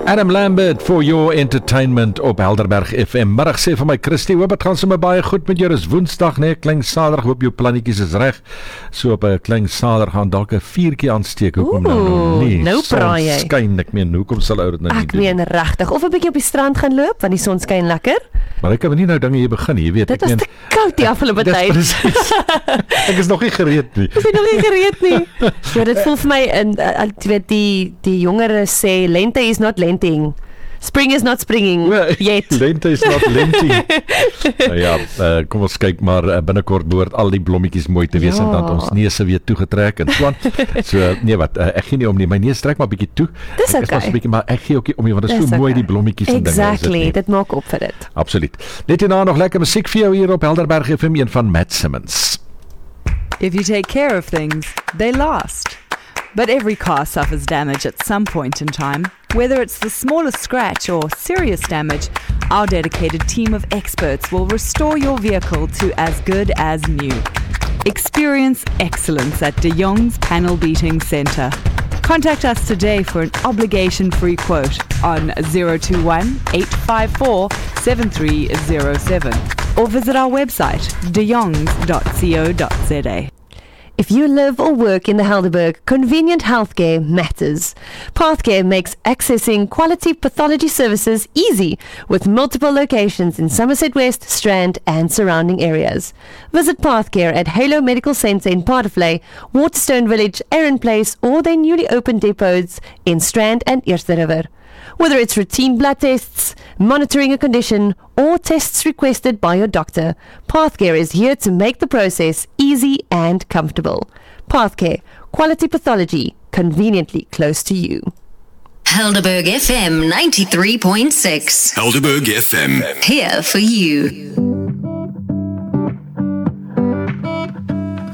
Adam Lambert for your entertainment op Helderberg FM. Middag sê vir my Christie, hoop het gaan sommer baie goed met jou. Dis Woensdag, nee, klein Saterdag, hoop jou plannetjies is reg. So op 'n klein Saterdag gaan dalk 'n vuurtjie aansteek. Hoekom nou nie? Nou praai jy. Skyn ek meen, hoekom sal ou dit nou nie doen? Ek meen regtig, of 'n bietjie op die strand gaan loop want die son skyn lekker. Maar ek kan nie nou dinge hier begin, jy weet. Dit was te koud die afgelope tyd. Ek is nog nie gereed nie. Ek is nog nie gereed nie. Ja, dit voel vir my jy weet die jongere sê lente is not lenting. Spring is not springing yet. Lente is not lenting. Ja, kom ons kyk maar binnekort behoort al die blommetjies mooi te wees en dan ons neuse weer toegetrek en so aan. So nee wat, ek gee nie om nie. My neus trek maar bietjie toe. Dis ek is maar so 'n bietjie, maar ek gee ook nie om nie want dit is so mooi die blommetjies en dinge. Exactly, dit maak op vir dit. Absoluut. Net hierna nog lekker musiek vir jou hier op Helderberg FM, een van Matt Simmons. If you take care of things, they last. But every car suffers damage at some point in time. Whether it's the smallest scratch or serious damage, our dedicated team of experts will restore your vehicle to as good as new. Experience excellence at De Jong's Panel Beating Centre. Contact us today for an obligation-free quote on 021-854-7307 or visit our website dejongs.co.za. If you live or work in the Helderberg, convenient healthcare matters. Pathcare makes accessing quality pathology services easy with multiple locations in Somerset West, Strand and surrounding areas. Visit Pathcare at Halo Medical Centre in Paardenvlei, Waterstone Village, Erin Place or their newly opened depots in Strand and Eerste River. Whether it's routine blood tests, monitoring a condition, or tests requested by your doctor, Pathcare is here to make the process easy and comfortable. Pathcare, quality pathology, conveniently close to you. Helderberg FM 93.6. Helderberg FM. Here for you.